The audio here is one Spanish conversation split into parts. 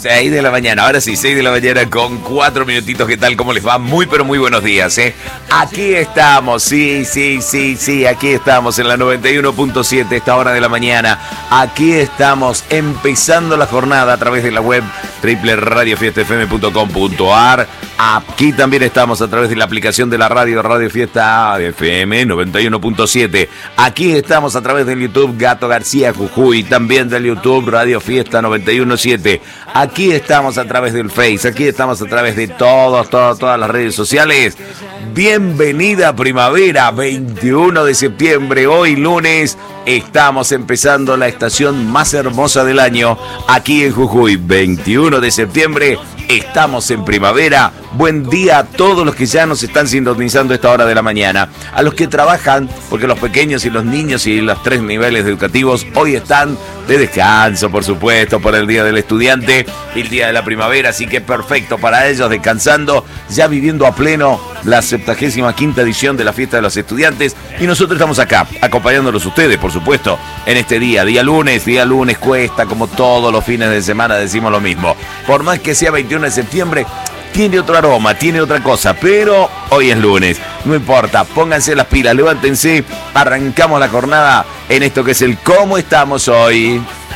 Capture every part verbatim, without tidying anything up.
seis de la mañana, ahora sí, seis de la mañana con cuatro minutitos. ¿Qué tal? ¿Cómo les va? Muy, pero muy buenos días, ¿eh? Aquí estamos, sí, sí, sí, sí, aquí estamos en la noventa y uno punto siete, esta hora de la mañana. Aquí estamos empezando la jornada a través de la web doble u doble u doble u punto radio fiesta f m punto com punto a r. Aquí también estamos a través de la aplicación de la radio, Radio Fiesta F M noventa y uno punto siete. Aquí estamos a través del YouTube Gato García Jujuy, también del YouTube Radio Fiesta noventa y uno punto siete. Aquí estamos a través del Face, aquí estamos a través de todos, todas, todas las redes sociales. Bienvenida primavera, veintiuno de septiembre, hoy lunes. Estamos empezando la estación más hermosa del año aquí en Jujuy, veintiuno de septiembre. Estamos en primavera. Buen día a todos los que ya nos están sintonizando a esta hora de la mañana. A los que trabajan, porque los pequeños y los niños y los tres niveles educativos hoy están de descanso, por supuesto, por el Día del Estudiante y el Día de la Primavera. Así que perfecto para ellos, descansando, ya viviendo a pleno la septuagésima quinta edición de la Fiesta de los Estudiantes. Y nosotros estamos acá, acompañándolos ustedes, por supuesto, en este día. Día lunes, día lunes cuesta, como todos los fines de semana decimos lo mismo. Por más que sea veintiuno de septiembre, tiene otro aroma, tiene otra cosa, pero hoy es lunes, no importa, pónganse las pilas, levántense, arrancamos la jornada en esto que es el ¿Cómo estamos hoy?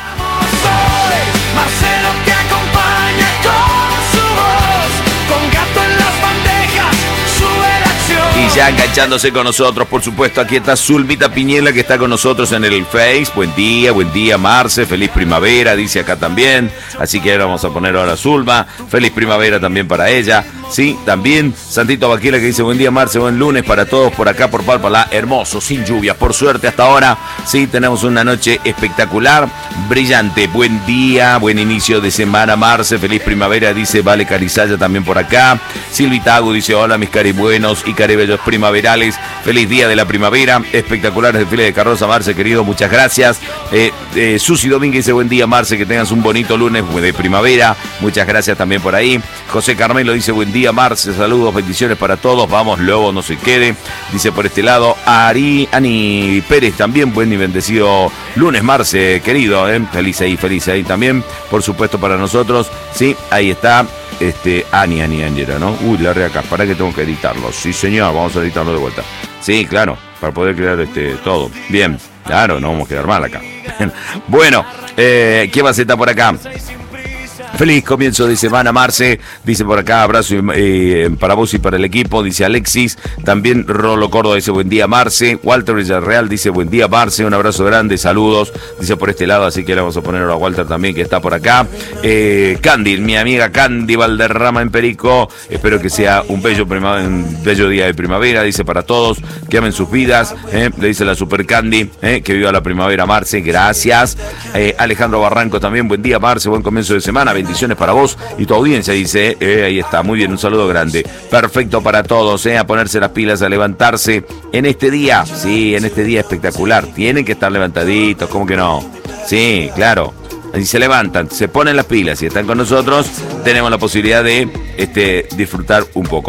Y ya enganchándose con nosotros, por supuesto, aquí está Zulmita Piñela, que está con nosotros en el Face. Buen día, buen día, Marce, feliz primavera, dice acá también. Así que ahora vamos a poner ahora a Zulma, feliz primavera también para ella. Sí, también Santito Vaquera, que dice buen día, Marce, buen lunes para todos por acá, por Palpalá, hermoso, sin lluvia, por suerte hasta ahora. Sí, tenemos una noche espectacular, brillante. Buen día, buen inicio de semana, Marce, feliz primavera, dice Vale Carizaya también por acá. Silvita Agu dice hola, mis caribuenos y caribellos primaverales, feliz día de la primavera, espectaculares desfile de carroza, Marce, querido, muchas gracias. Eh, eh, Susi Domínguez dice buen día, Marce, que tengas un bonito lunes de primavera, muchas gracias también por ahí. José Carmelo dice buen día, Marce, saludos, bendiciones para todos, vamos, Lobo, no se quede, dice por este lado. Ari, Ani Pérez también, buen y bendecido lunes, Marce, querido, eh, feliz ahí, feliz ahí también, por supuesto para nosotros, sí, ahí está. Este, Ani, Ani, Angela, ¿no? Uy, la re acá, para que tengo que editarlo. Sí, señor, vamos a editarlo de vuelta. Sí, claro, para poder crear este todo. Bien, claro, no vamos a quedar mal acá. Bueno, eh, ¿qué más está por acá? Feliz comienzo de semana, Marce, dice por acá, abrazo eh, para vos y para el equipo, dice Alexis. También Rolo Córdoba dice buen día, Marce. Walter Villarreal dice buen día, Marce, un abrazo grande, saludos, dice por este lado, así que le vamos a poner a Walter también, que está por acá. eh, Candy, mi amiga Candy Valderrama en Perico, espero que sea un bello, prima, un bello día de primavera, dice para todos, que amen sus vidas, eh, le dice la Super Candy, eh, que viva la primavera, Marce, gracias. eh, Alejandro Barranco también, buen día, Marce, buen comienzo de semana, bendiciones para vos y tu audiencia, dice, eh, ahí está, muy bien, un saludo grande, perfecto para todos, eh, a ponerse las pilas, a levantarse en este día, sí, en este día espectacular, tienen que estar levantaditos, ¿cómo que no? Sí, claro, y se levantan, se ponen las pilas y están con nosotros, tenemos la posibilidad de este, disfrutar un poco.